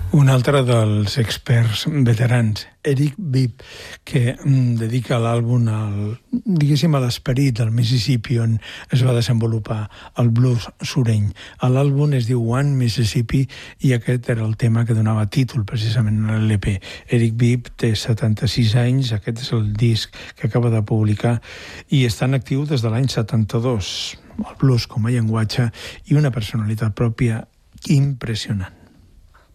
Un altre dels experts veterans, Eric Bibb, que dedica l'àlbum diguéssim, a l'esperit del Mississippi on es va desenvolupar el blues sureny. L'àlbum es diu One Mississippi i aquest era el tema que donava títol precisament a l'LP. Eric Bibb té 76 anys, aquest és el disc que acaba de publicar i està en actiu des de l'any 72. El blues com a llenguatge i una personalitat pròpia impressionant.